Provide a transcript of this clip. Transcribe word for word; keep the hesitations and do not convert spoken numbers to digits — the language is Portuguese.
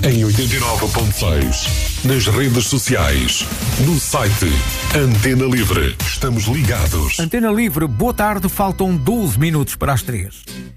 em oitenta e nove ponto seis. Nas redes sociais, no site Antena Livre. Estamos ligados. Antena Livre, boa tarde, faltam doze minutos para as três.